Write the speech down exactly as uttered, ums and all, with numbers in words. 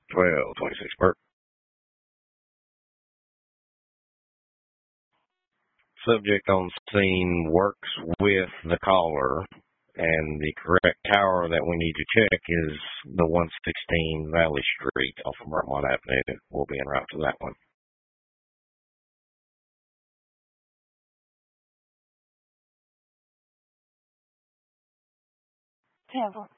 twelve twenty-six Burke. Subject on scene works with the caller, and the correct tower that we need to check is the one sixteen Valley Street off of Vermont Avenue. We'll be en route to that one. Tampa.